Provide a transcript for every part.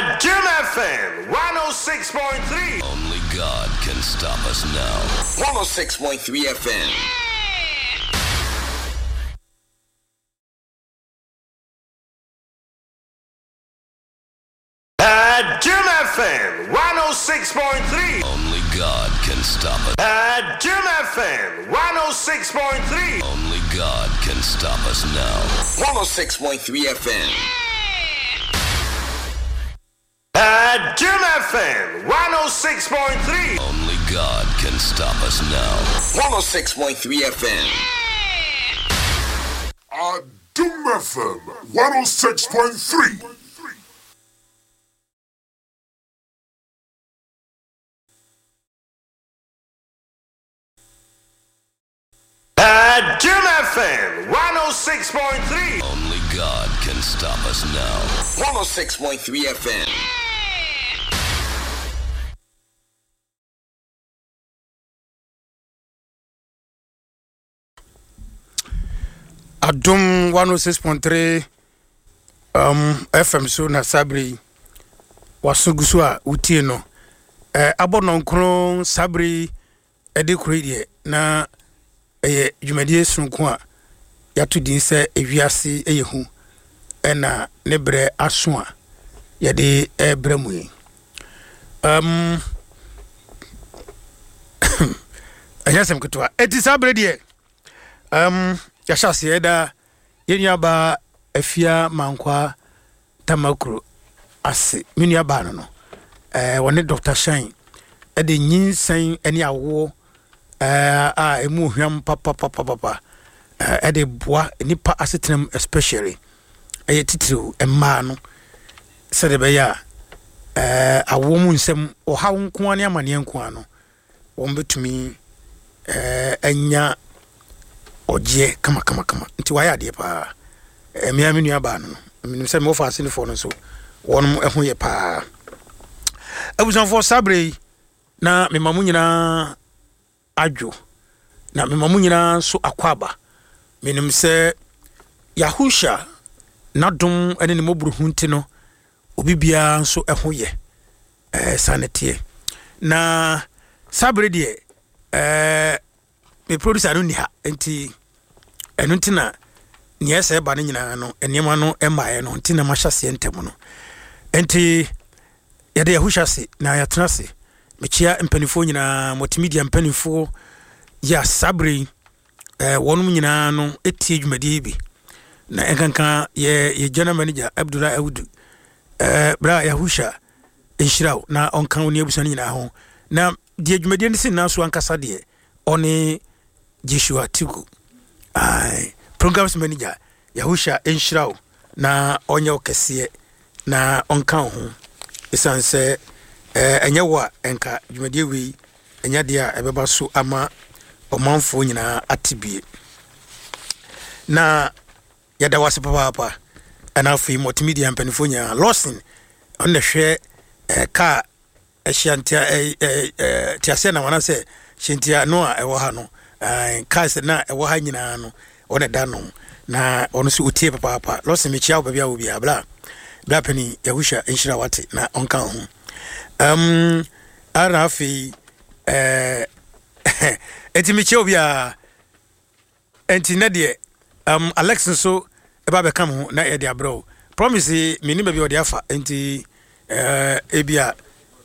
Jim FM 106.3. Only God can stop us now. 106.3 FM. Jim FM 106.3. Only God can stop us. Jim FM 106.3. Only God can stop us now. 106.3 FM. Jim FM 106.3. Only God can stop us now. 106.3 FM. Doom FM 106.3. Jim FM 106.3. Only God can stop us now. 106.3 FM. Adum 106.3 FM so na Sabri wasugusu a utie no abononkron Sabri ede kurede na dwumadie sunko a yato din sɛ ewiase eyehu ɛna ne brɛ aso a yɛde ɛbrɛ mu yi anyasɛm ketewa eti Sabri deɛ yɛhyɛ da yɛnuaba afia mankwa tamakro ase menuaba no wɔne Dr. Shine ɛde nyinsan ani awo emu hwam papa ɛde boa nipa asetenam especially ɛyɛ titiriw ɛmaa no sɛde bɛyɛ awo mu nsɛm ɔhaw nko ani amane nko ano wɔn betumi anya oje kama nti wayɛ adeɛ paa mmea me nuaba no menim sɛ me wofa asenefo no so wɔnom ɛho yɛ paa abusanfo Sabri na me mamu nyina adwo na me mamu nyina so akwaba menim sɛ Yahusha nadom ene ne mobruhu nti no obi bia nso ɛho yɛ sanete na Sabri deɛ me producer no ni ha enti eno ntina niye se ba ne nyina no enema no emaye no ntina ma hyase ntem no enti yade Yahusha se na yatena se mechia mpanifo nyina multimedia mpanifo ya Sabri wonum nyina no etie dwumadi bi na enkanka ye general manager Abdullah Awudu bra Yahusha enhyiraw na onka woni abusan nyina ho na die dwumadi ne sin na so ankasa de oni Joshua Tiku programs manager Yahusha enhyiraw na onye okese na onka ho esanse enye wa enka dwumadi wi enya de a ebeba so ama omanfo nyina atibie na yada wase papa ana afi multimedia mpanifo nya Lawson on the hwe ka ehyantia tiase na wana se hyentia no a ewo ha no kase na ewo ha nyina no one da no na ono so utie papa Lawson mechia oba bia obi abla bla pani Yahusha enhyira wate na onka ho ara afi enti mechia obi a enti na de Alex so eba be kam ho na e de abro promise me ni ba bi o de afa enti ebia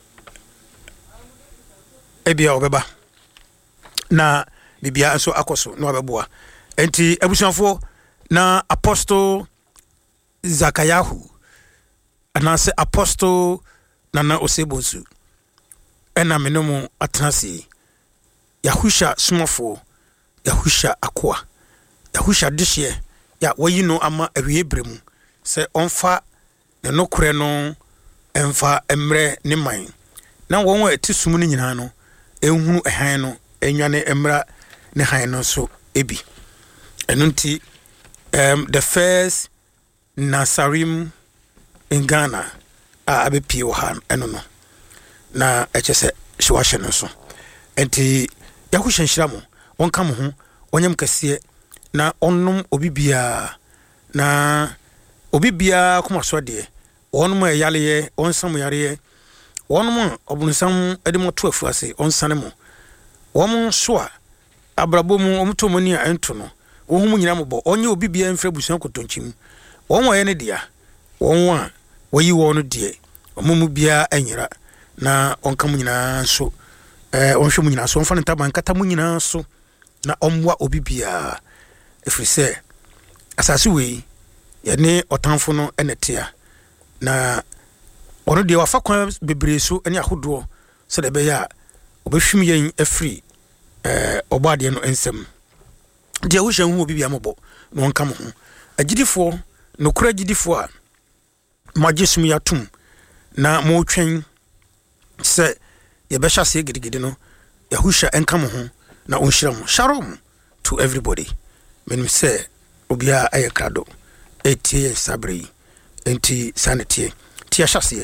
obeba na bibia so akoso na obeboa enti abusanfo na Apostle Zakayahu anase Apostle Nana Osebonsu ena menomu atenase Yahusha smofo Yahusha akwa Yahusha dihye ya wayino ama awiebremu se onfa ne nokure no emfa emre ne man na wonwa etisum ne nyina no ehunu ehan no enwane emra ne han no so ebi enunti the first Nasarim in Ghana abepi ohan eno no na echese shiwashe no so enti Yahusha nhyiramo wonka mo ho onyam kase na onnom obibia na obibia kuma so de wɔn mo yale on sam yare wɔn mo obunsam ede mo to afuase on sane mo wɔn so a abrabo mu omto mo ni a ento no wo hu nyina mo bɔ onye obi bia mfra busuan kotonchim wɔn wɔ ye ne dia wɔn a wɔyi wɔn die ɔmo bia anyira na onka mu nyina so ɔnhwɛ mu nyina so ɔmfa ne taban kata mu nyina so na ɔmwa obi bia efiri sɛ asase wei ye ne ɔtamfo no enetia na ɔno de wafa kwan bebre so ene ahodo sɛ de be ya obehwim yen afiri ɔbaade no ensem de wo hwan hu obi bia mobɔ no onka mo ho agidifo no kura agidifo a majesum yatum na mo twɛn sɛ yɛbɛhya sɛ gidigidi no yɛhusha enka mo ho na onhyira mo shalom to everybody menim sɛ obia ayɛ krado etie sabre enti sanete tia hyase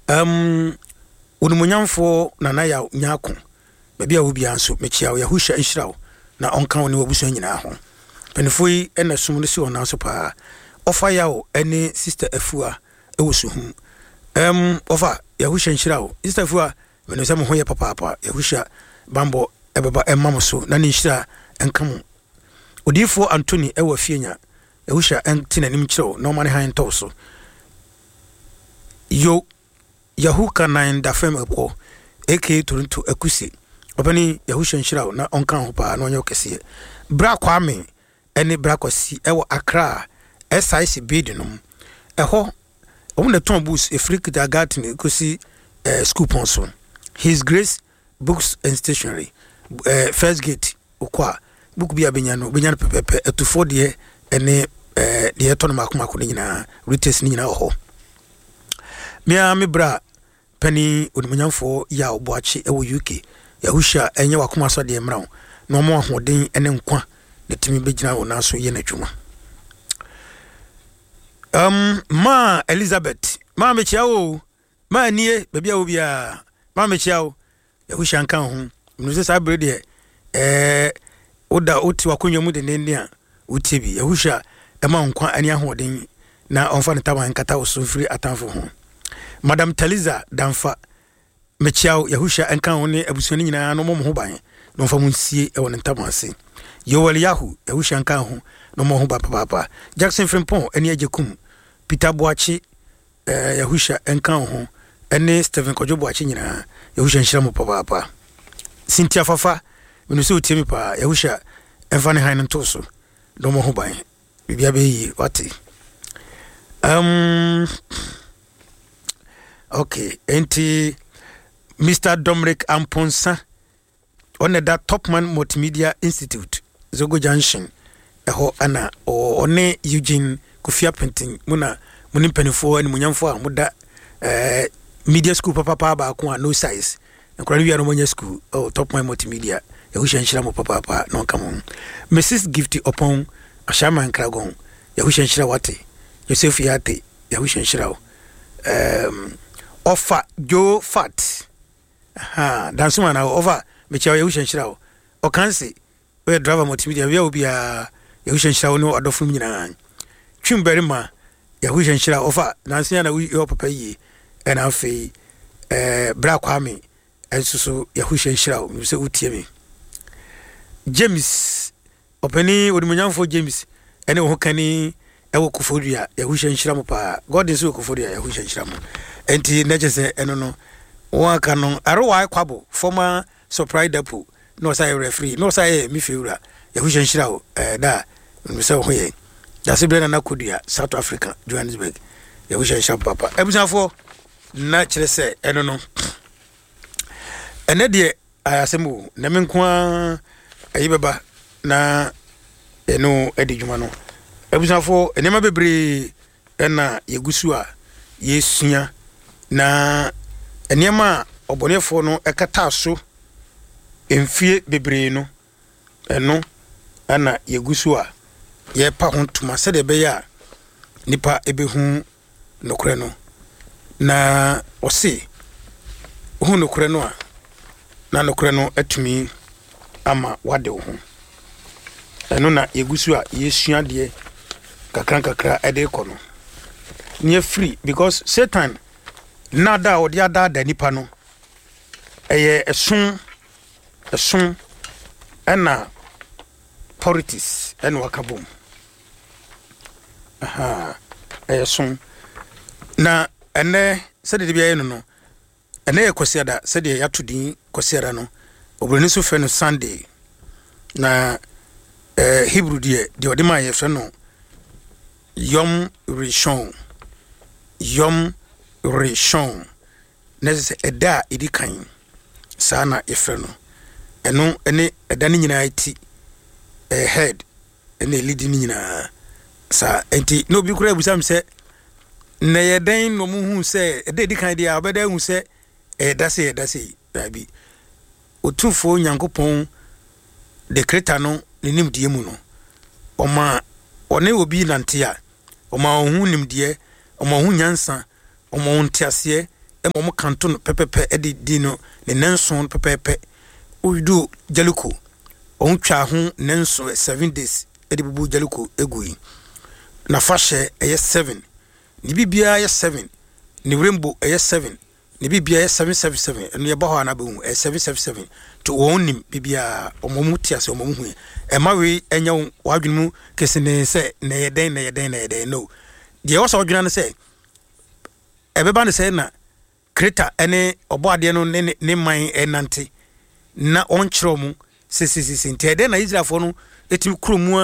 onumunyamfo nana ya nyako baabi a obia nso mechia yɛhusha enhyira wo na onka wo ne wabuso nyina ho penifo yi na sum no si ona so pa ofa ya wo ene sister afua ewosu hu ofa yɛhusha enhyira wo sister afua menim sɛ mo ho yɛ papa yɛhusha bambo ebeba emam so na ne nhyira enka mo odifo Anthony ewa fienya yɛhusha entina nim kyerɛw na ɔma ne han tɔw so yo yahuka 9 da fam eko aka Toronto akusi obani yɛhusha nhyira na onka ho pa na ɔnyɛ okese bra kwame ene bra kwasi ewa Accra SIC bidinum ɛhɔ ɔmo na ton bus efrikita garden kosi school ponso His Grace Books and Stationery first gate okwa book bia benyano pepepe etufo de ene de eto no makomako nyina retails nyina ho me bra pani odimanyamfo ya oboachi ewo UK yahusha enye wakoma so de mrawo na omo ahoden ene nkwa ne timi begina wo na so ye na dwuma ma Elizabeth ma mechia wo ma nie bebia wo bia ma mechia wo yahusha nkan ho mnuze sabre de oda oti wakonwa mu de nene a utie bi yahusha ema nkwa ani ahoden na onfa ne taban kata wo so firi atanfo ho Madam Taliza Danfa mechiao yahusha enkan ho ne abusuani nyina no mo ho ban no fa munsie e won ntam ase Yowel Yahu yahusha enkan ho no mo ho ba papa Jackson Frimpong eni ajekum Peter Boachi yahusha enkan ho ene Stephen Kojo Boachi nyina yahusha nhyira mo papa Cynthia Fafa menu se otimi pa yahusha enfa ne han nto so no mo ho ban bibia be yi wati okay enti Mr. Dominic Amponsa on that Topman Multimedia Institute Zogo Junction eho ana one Eugene Kufia Painting muna penifo ani munyamfo a muda media school papa ba ko no size nkora wi ano monya school Topman Multimedia yahusha nhyira mo papa no kamo Mrs. Gifty Opon Ashama Nkragon yahusha nhyira wate Joseph Yate yahusha nhyira offer Joe Fat dansuma na over mecha yahusha nhyira o kanse we driver Multimedia we obia yahusha nhyira no adofum nyina twimberima yahusha nhyira offer nansia na we papa yi ena afei bra kwame ensuso yahusha nhyira o se utie me James openi odimunyamfo James ene ho kani ewo kufodua yahusha nhyira mo pa God is so kufodua yahusha nhyira mo enti nejese eno no waka no arwa kwabo former surprise depot no say referee no say mi feura yahusha nhyira o da mse ho ye da se brena na kodua South Africa Johannesburg yahusha nhyira papa ebusafo na kire se eno no ene de ayasemu na menkwa ayibeba na eno edijuma no ebusafo enema bebre na yegusu a yesua na enema obonefo no ekata so emfie bebre no eno ana yegusu a ye pa hontuma se de be ya nipa ebehu nokure no na ose hu nokure no a na nokure no atumi ama wade ho eno na yegusu a yesua de kakra ede kono near free because Satan nada or the other than nipano a soon and politics and wakaboom. Aha, a soon na and there said it be no. And there Cosiada said they have to do Cosiarano, Obreniso Feno Sunday. Na Hebrew deɛ ɔde ma yɛ fɛ no Yom Rishon na sɛ ɛda a ɛdi kan saa na yɛfrɛ no ɛno ɛne ɛda no nyinaa ti head ɛne ɛlidi no nyinaa saa enti na obi koraa abusam sɛ na yɛdɛn no mu hu sɛ ɛda ɛdi kan deɛ a ɔbɛda hu sɛ ɛda sɛ baabi otumfoɔ Nyankopɔn the creator no nim die mu no oma one obi nantia oma ohun nim die oma ohun nyansa oma ohun tiase mo kanto no pepepe edi no ne nanson pepepe udu jaluko ohun twa ho nanso 7 days edi bubu jaluko egui na fashe eye 7 ni bibia eye 7 ni rainbow eye 7 ni bibia eye 777 eno ye ba ho ana be hu 777 to wonim bibia omomu tiase omomu hu e ma we enya wadwunu kesene se na yeden no de wo so wadwuna ne se ebeba ne se na creator ene oboade no ne man enante na onkyerɛ mu sisi ntede na Israelfo no etim kromu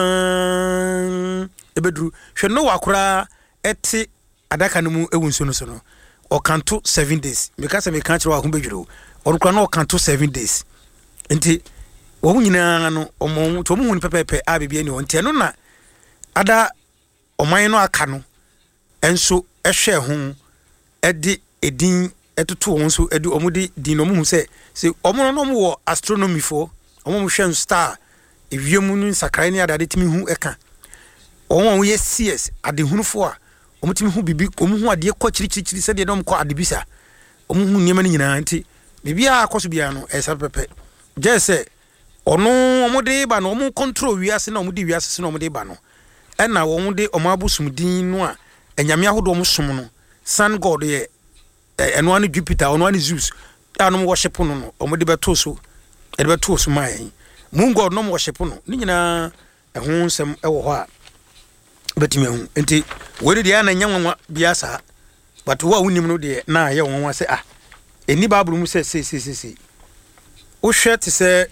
ebeduru hwe no wakora ete adaka no mu ewunso no so no okanto 7 days meka se meka kyerɛ wa ho bedwuro orukra no okanto 7 days nti wo nyina no omo to mu hu pepepe a bibia ni onte no na ada oman no aka no enso ehwe ho edi edin etutu won so edu omudi din no mu se omo no mo wo astronomy fo omo mo hwe star ewiemu no sakran ni adade timi hu eka omo ye CS adehunufo a omo timi hu bibi omo hu ade ko chirichiri se de no ko adebisa omo hu niema ni nyina nti bibia akoso bia no esa pepe jese ono omode ba no omo control wiase na omode wiase se na omode ba no ena omode omo abusumdin no a enyame ahodo omo som no sun god ye eno ane Jupiter ono ane Zeus anom worship no omode beto so mai moon god no worship no ni nyina ehun nsem ewo ho a betimi hu enti wori de ana nyanwa biasa but wo awunim no de na ye wonwa se eni bible mu se o hwe te se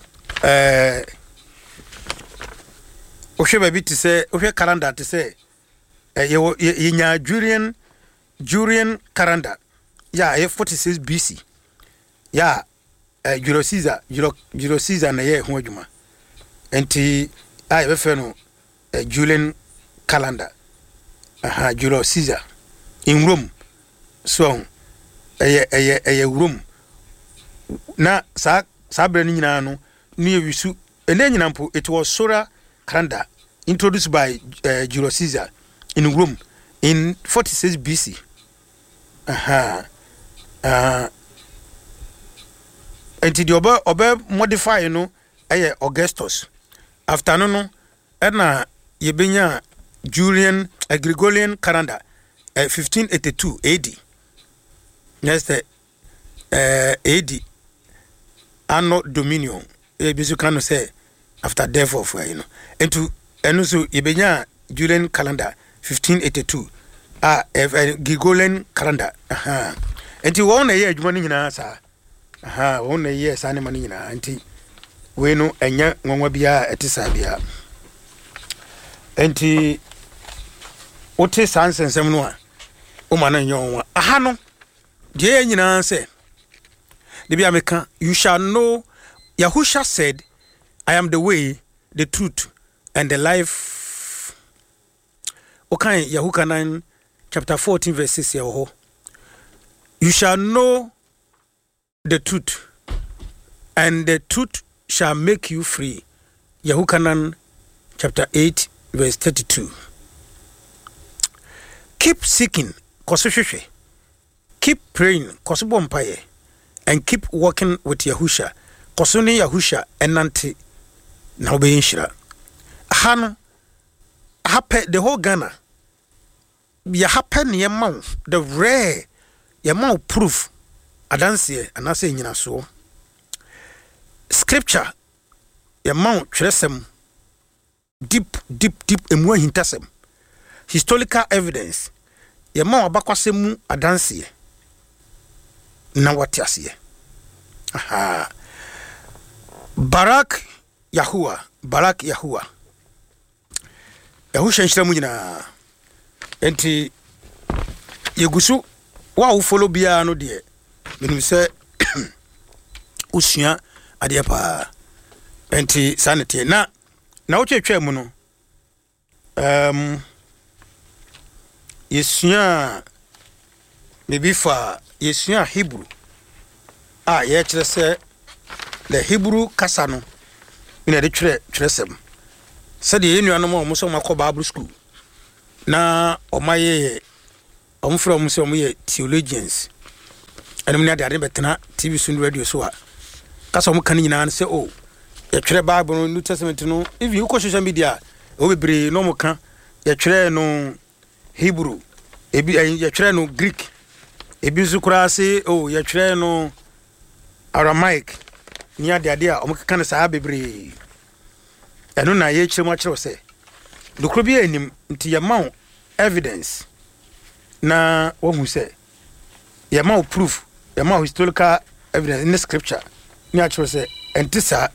o hwe baby te se o hwe calendar te se ye nya Julian calendar ya 46 BC ya Julius Caesar na ye ho adwuma enti ai be fe no Julian calendar Julius Caesar in Rome so eye Rome na sa bre ni nyina no ni ewisu ene nyina mpo it was solar calendar introduced by Julius Caesar in Rome in 46 BC enti di oba modify no eye Augustus after no na yebenya Gregorian calendar 1582 AD yes AD anno dominion bisu kan say after death of into eno so yebenya Julian calendar 1582 Gregorian calendar enti wo na ye adwuma ni nyina sa wo na ye sa ne mani nyina enti we no enya nwanwa bia etisa bia enti ote sansensem no a o ma na nyon aha no de nyina se de bia meka you shall know Yahusha said I am the way the truth and the life okay Yahukanan chapter 14 verse 6 here you shall know the truth and the truth shall make you free Yahukanan chapter 8 verse 32 keep seeking kosehwehwe keep praying kosobompaye and keep working with Yahusha kosoni Yahusha enante na obeyinshira hano happe the whole Ghana ya happen ye ma the rare ye ma proof adanse anase nyina so scripture ye ma twerɛsɛm deep emu ahintasɛm historical evidence ye ma abakwasɛm mu adanse na wate aseɛ aha Barak Yahuwah Yahusha mu nyina enti yegusu wa wo follow bia no de menim sɛ usua ade pa enti sanete na wo twetwa mu no yesua maybe fa yesua Hebrew ye kyerɛ sɛ the Hebrew kasa no ina de twerɛsɛm sɛ de yenuanom a mo so makɔ Bible school na omaye omfra mo se omoye theologians enum ne ade betena TV so radio so a kasa mo kan nyina ne se o ye twere Bible no New Testament no if you go social media o bebre no mo kan ye twere no Hebrew ebi ye twere no Greek ebi so kura se o ye twere no Aramaic ni ade a o mo kan sa bebre eno na ye kyerɛ mo kyerɛ se dokro bi anim nti ye ma evidence na wohu se ye ma proof ye ma historical evidence in the scripture ni a kyerɛ se enti sa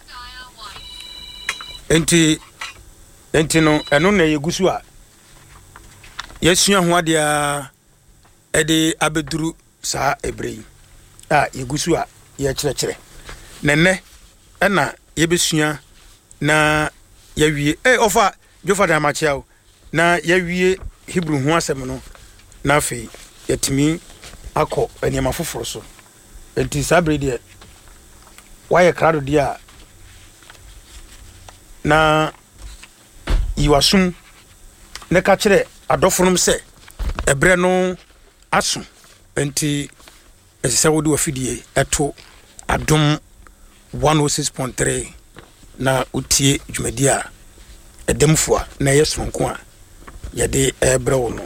enti no eno na ye gusu a yesua ho ade a ede abeduru sa ebrei a ye gusu a ye kyerɛ nenne na ye besua na yawie ofa jofa da machiao na yawie Hebrew ho asem no na afi yatimi akọ enema foforo so enti sabre de why crowd dia na yiwasum ne ka kire adofonom se ebre no aso enti esese wodi wafidie eto adom 106.3 na utie dwumadi a edemfo na yesonko a yede ebrewo no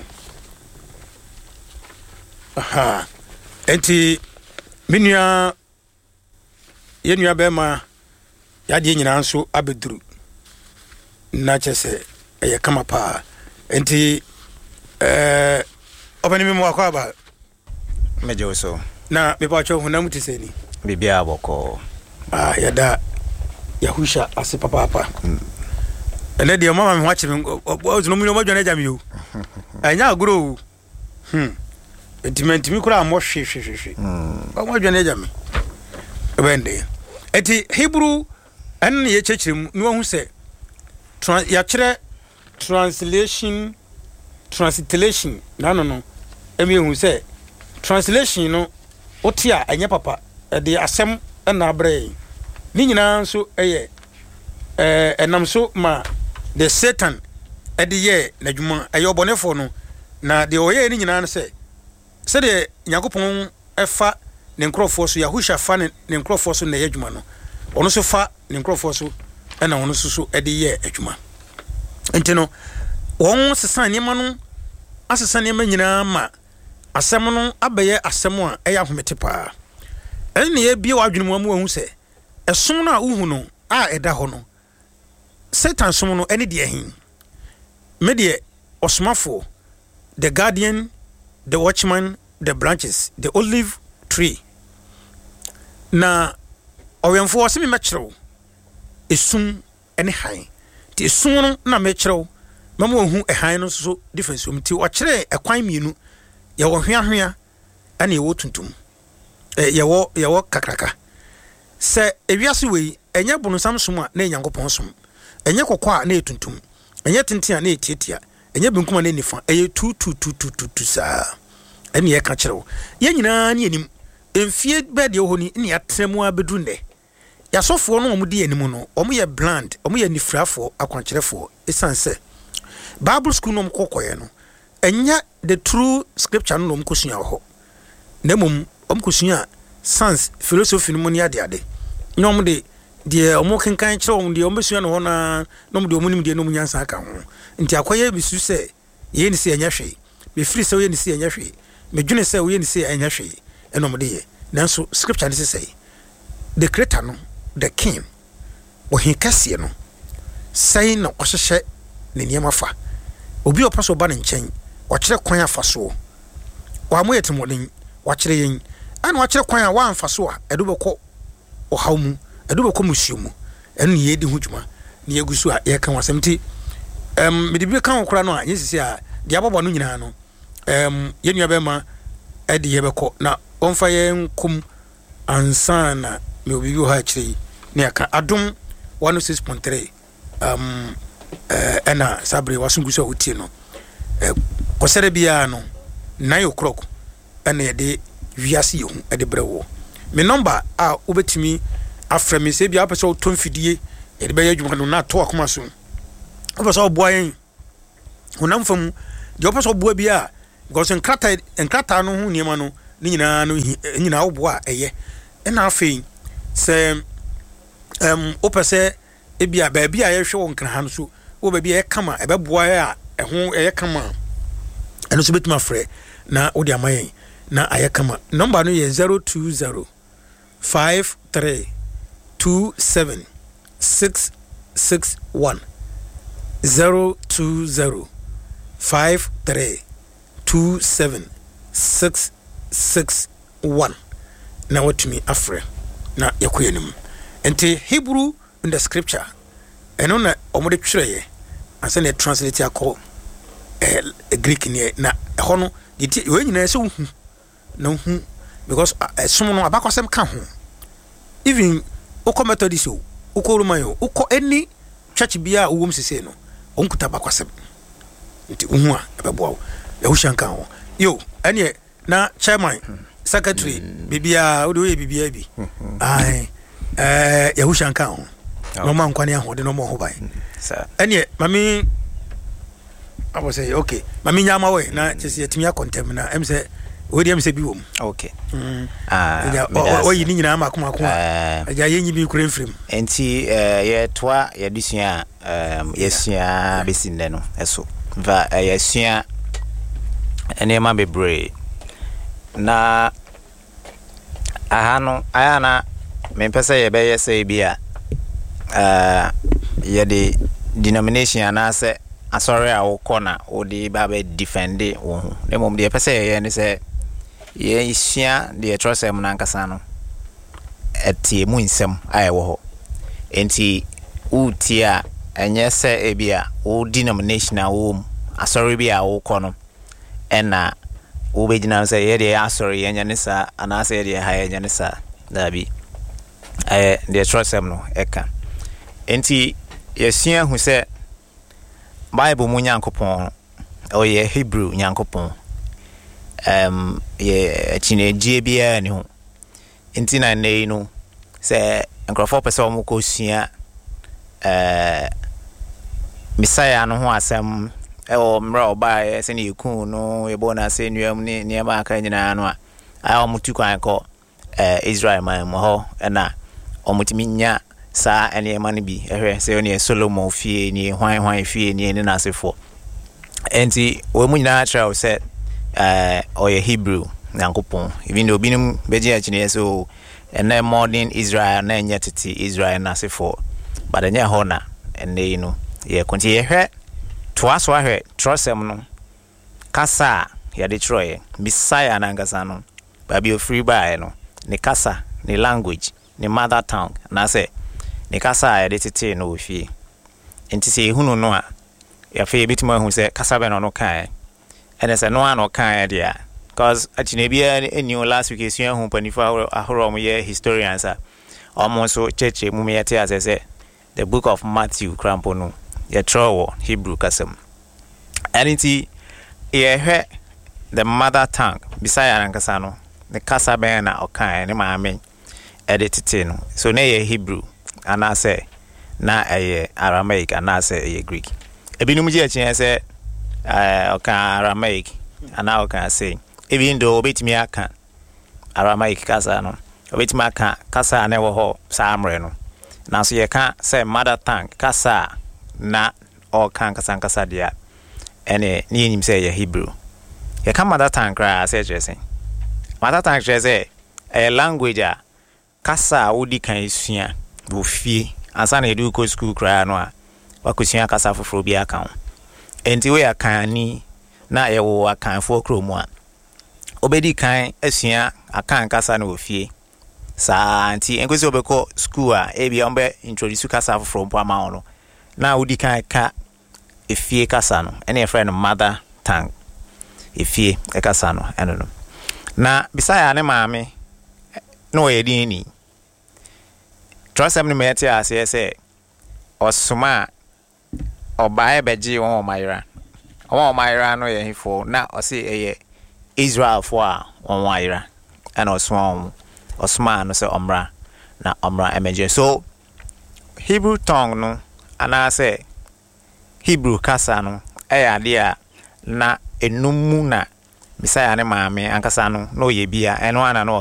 aha enti menua yenua bema yade nyina nso abeduru na chese eye kama pa enti obani memo akwa ba mejo so na me pa cho hunam tiseni bibia boko yada Yahusha ase papa ene de mama me wache me no mu madwane jam yo anya agro enti kura mo hwe ba madwane jam bende eti Hebrew en ye chechirem no hu se ya kire translation no emi hu se translation no otia anya papa de asem na abre ni nyina so enam so ma the Satan de ye nadwuma obonefo no na de oye ni nyina no se de Yakobon efa ne nkrofo so Yahusha fa ne nkrofo so na ye adwuma no ono so fa ne nkrofo so na ono so de ye adwuma entino won sesan ne ma no asesa ne ma nyina ma asem no abaye asem a ahomete pa ene ye bia wadwene mu ahu se esom na uhu no a eda ho no Satan som no ene de ahin me de osmafo the guardian the watchman the branches the olive tree na owenfo o se me mekyerɛw esum ene han ti esum no na mekyerɛw mama ohu ehan no so difference omti o kyerɛ ekwan mienu ye wo hweahwea ane ye wo tuntum ye wo kakraka se ewiase wei enye bonusam som a na Nyankopɔn som enye kokɔ a na etuntum enye tenten a na etietia enye benkuma na nifa eye tu saa ene ye ka kyerɛw ye nyina ne anim emfie bede ho ni ne atremu abedru nde yasofo no omu de anim no omu ye bland omu ye nifrafo akwankyerefo esanse Bible school no mkokoye no enye the true scripture no mkosua ho nemum omkosua sans philosophy no ni ade nyom de omo kenkan kyerɛ de ombesua no ho na nom de omunim de nom nyansa aka ho nti akoye bisu se ye ni se enya hwe me free sɛ woyɛ ne sɛ ɛnyɛ hwee me dwene sɛ woyɛ ne sɛ ɛnyɛ hwee ɛna ɔmo de yɛ nanso scripture ne sɛ the creator no the king ɔhen kɛseɛ no sɛn na ɔhyehyɛ ne nneɛma fa obi a ɔpɛ so ɔba ne nkyɛn ɔkyerɛ kwan afa soɔ wɔamo yɛ temmɔden wakyerɛ yɛn ɛna wakyerɛ kwan a wɔamfa so a ɛde bɛkɔ ɔhaw mu ɛde bɛkɔ musuo mu ɛno ne yɛdi ho dwuma ne yɛgu so a yɛka ho asɛm nti mede bi ka ho kora no a yɛsisi a deɛ abɔbɔ no nyinaa no yɛnnua bɛma ɛde yɛbɛkɔ na ɔmfa yɛn kom ansa na me obi bi wɔ ha akyerɛ yi ne yɛka adom 106.3 ɛna sabre wasongu so a wotie no kɔsɛre biara no 9 o'clock ɛna yɛde wiase yɛhu ɛde brɛ wɔ me number a wobɛtumi afrɛ me sɛ bia wopɛ sɛ wotɔ mfidie yɛde bɛyɛ adwuma no na ato akoma so wopɛ sɛ woboa yɛn honam fa mu deɛ wopɛ sɛ woboa bi a because nkrataa no ho nneɛma no ne nyinaa woboa a ɛyɛ ɛna afei sɛ wopɛ sɛ ebia baabi a yɛhwɛ wɔ nkraha no so wo baabi a ɛyɛ kama ɛbɛboa a ɛho ɛyɛ kama ɛno so bɛtumi afrɛ na wode ama yɛn na ayɛ kama number no yɛ 020 53 27 661 020 53 27 661 na watumi afrɛ na yɛkɔ yɛnim nti Hebrew in the scripture ɛno na ɔmode twerɛyɛ ansa na translate akɔ Greek ne na ɛhɔ no yɛti wɔ nyinaa sɛ wohu na wohu because som no abakɔsɛm ka ho even wokɔ Methodist o wokɔ Roman o wokɔ any church bia wowom sesei no ɔnkuta abakɔsɛm nti wohu a ɛbɛboa wo yɛwohyɛ nka ho yo ɛneɛ na chairman secretary bibia wode woyɛ bibia bi yɛwohyɛ nka ho na ɔma nkwane ahode na ɔma ho ban ɛneɛ mame abo say okay mami nyama we na chesi yetimi akontem na em say odi em say bi wom okay o yi ni nyina makoma ko aja yenyi bi kure mfrim enti ye toa ye dusua yesua besinde no eso va yesua enema bebre na ahano ayana mempesa ye be yese bia ye de denomination anase asori a wokona odi ba be defend wo ho ne mom de pese ye ne se ye isua de trosem na nkasa no etie mu nsem aye wo ho enti utia enye se ebia o denomination a wo asori bia wokono ena wo be gina se ye de asori ye nyane sa anase ye de ha ye nyane sa dabi de trosem no eka enti yesua hu se Bible mu nyankopon o ye Hebrew nyankopon ye chinegie bia ni ho enti na nei no se nkrofo pese o mu ko sua Messiah no ho asem o mra oba ye se ne ku no ye bona se nuam ni niema aka nyina no a o mutu kwan ko Israel man mo ho na o mutimi nya sa ene man bi ehwe se oni Solomon fie ni hwan fie ni ne nasefo enti we mu nyina tra se o ye Hebrew nyankopon even though binum beji achine so ene modern Israel na nya tete Israel nasefo but enya ho na ene no ye konti ye hwe toa so ahwe trosem no kasa ya de troye Messiah na ngasa no ba bi free by no ni kasa ni language ni mother tongue na se ni kasa ya de tete no ofie enti se ehunu no a ya fe bitima hu se kasa be no kan ene se no an kan dia cause achine bia eni last week esu hu panifa ahoro mo ye historians a almost cheche mu me yete asese the book of Matthew crampo no ye trowo Hebrew kasam aniti ye hwe the mother tongue bisaya rankasa no the kasa be na okan ne maame editete no so na ye Hebrew ana say na Aramaic ana say Greek ebinum je achi say okan Aramaic ana okan say even though obetimi aka Aramaic kasa no obetimi aka kasa na wo ho samre no na so ye ka say mother tongue kasa na okan kasa dia ene ni enyim say ye Hebrew You come mother tongue cry, say dressing. Mother tongue say a language kasa odi kan sua wo fie ansa na edu ko school cry no a wakusua kasa foforo bi aka ho. Enti we akan ni na ye wo akan fo kromu a obedi kan asua akan kasa na wo fie. Sa anti enkwesi obekọ school a ebi ombe introduce kasa foforo mpo ama no na odi kan ka efie kasa no ene e friend mother tongue efie e kasa no eno no na bisaya ne maame no ye din ni trosem ni meti ase se osuma obae beji won omayra no ye hifo na osi eye Israel fo a won wayra and osuma no se omra na omra emeje so Hebrew tongue no ana se Hebrew kasa no ade a na enumu na bisaya ne maame ankasa no ye bia eno ana no